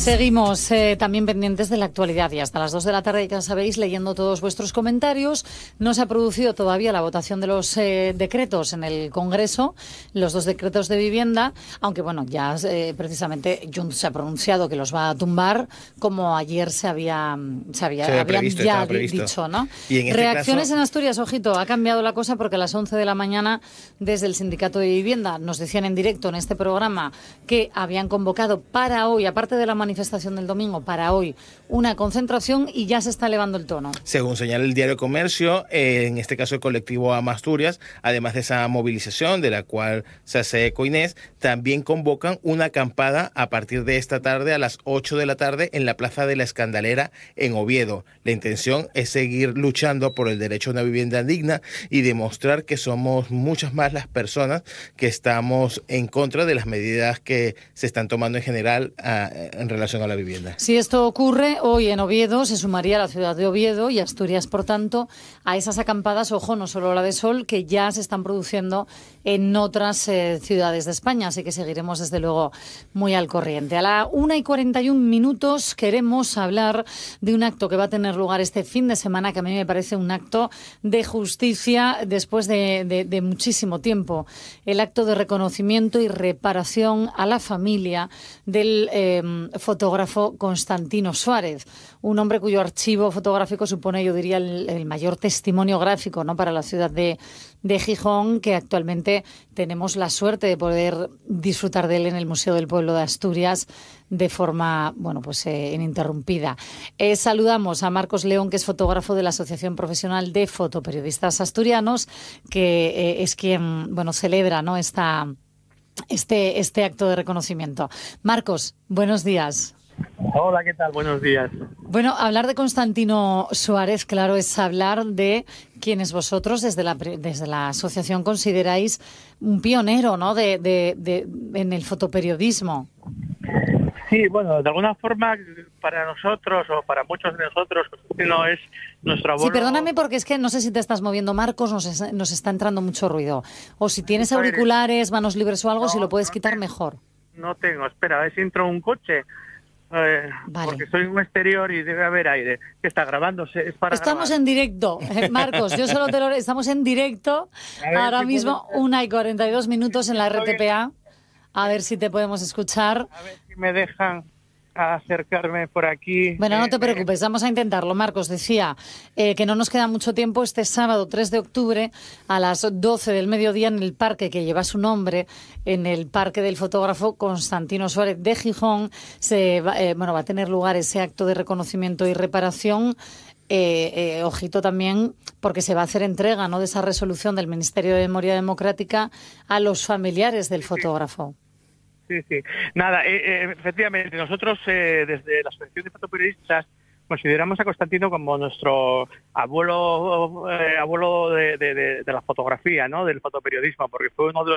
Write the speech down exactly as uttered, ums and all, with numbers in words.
Seguimos eh, también pendientes de la actualidad y hasta las dos de la tarde, ya sabéis, leyendo todos vuestros comentarios. No se ha producido todavía la votación de los eh, decretos en el Congreso, los dos decretos de vivienda, aunque bueno, ya eh, precisamente Junts se ha pronunciado que los va a tumbar, como ayer se había se había, se había habían previsto, ya previsto. dicho, ¿no? Y en este Reacciones caso... en Asturias, ojito, ha cambiado la cosa porque a las once de la mañana desde el Sindicato de Vivienda nos decían en directo en este programa que habían convocado para hoy, aparte de la manifestación del domingo, para hoy una concentración y ya se está elevando el tono. Según señala el diario Comercio, eh, en este caso el colectivo Ama Asturias, además de esa movilización de la cual se hace eco Inés, también convocan una acampada a partir de esta tarde a las ocho de la tarde en la Plaza de la Escandalera en Oviedo. La intención es seguir luchando por el derecho a una vivienda digna y demostrar que somos muchas más las personas que estamos en contra de las medidas que se están tomando en general a, en relación a la vivienda. Si esto ocurre hoy en Oviedo, se sumaría la ciudad de Oviedo y Asturias, por tanto, a esas acampadas, ojo, no solo la de Sol, que ya se están produciendo en otras eh, ciudades de España, así que seguiremos desde luego muy al corriente. A la una y cuarenta y un minutos queremos hablar de un acto que va a tener lugar este fin de semana, que a mí me parece un acto de justicia después de, de, de muchísimo tiempo. El acto de reconocimiento y reparación a la familia del eh, fotógrafo Constantino Suárez, un hombre cuyo archivo fotográfico supone, yo diría, el, el mayor testimonio gráfico, ¿no?, para la ciudad de, de Gijón, que actualmente tenemos la suerte de poder disfrutar de él en el Museo del Pueblo de Asturias de forma, bueno, pues eh, ininterrumpida. Eh, saludamos a Marcos León, que es fotógrafo de la Asociación Profesional de Fotoperiodistas Asturianos, que eh, es quien, bueno, celebra, ¿no?, esta, este, este acto de reconocimiento. Marcos, buenos días. Hola, ¿qué tal? Buenos días. Bueno, hablar de Constantino Suárez, claro, es hablar de quienes vosotros desde la, desde la asociación consideráis un pionero, ¿no?, de, de, de, en el fotoperiodismo. Sí, bueno, de alguna forma para nosotros o para muchos de nosotros Constantino es nuestro abuelo. Sí, perdóname porque es que no sé si te estás moviendo, Marcos, nos, es, nos está entrando mucho ruido. O si tienes auriculares, manos libres o algo, no, si lo puedes no quitar, tengo, mejor. No tengo, espera, a ver si entró un coche. Eh, vale. Porque estoy en un exterior y debe haber aire. ¿Qué está grabándose? Es para Estamos grabar. en directo, eh, Marcos. Yo solo te lo... Estamos en directo ahora si mismo, una y cuarenta y dos minutos en la R T P A. A ver si te podemos escuchar. A ver si me dejan acercarme por aquí. Bueno, no te preocupes, vamos a intentarlo. Marcos decía eh, que no nos queda mucho tiempo. Este sábado tres de octubre a las doce del mediodía en el parque que lleva su nombre, en el parque del fotógrafo Constantino Suárez de Gijón, se va, eh, bueno, va a tener lugar ese acto de reconocimiento y reparación. Eh, eh, ojito también porque se va a hacer entrega, ¿no?, de esa resolución del Ministerio de Memoria Democrática a los familiares del fotógrafo. Sí, sí. Nada, eh, eh, efectivamente, nosotros eh, desde la Asociación de Fotoperiodistas consideramos a Constantino como nuestro abuelo eh, abuelo de, de, de, de la fotografía, ¿no?, del fotoperiodismo, porque fue uno de